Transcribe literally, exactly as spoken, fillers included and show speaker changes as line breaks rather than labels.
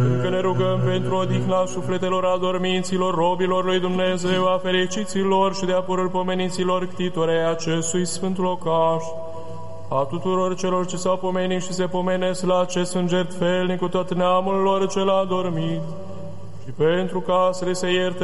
Încă ne rugăm pentru odihna sufletelor adorminților, robilor lui Dumnezeu, a fericiților și de apărul pomeniților ctitorei acestui sfânt locaș, a tuturor celor ce s-au pomenit și se pomenesc la acest înger felnic cu tot neamul lor cel adormit, și pentru ca să le se ierte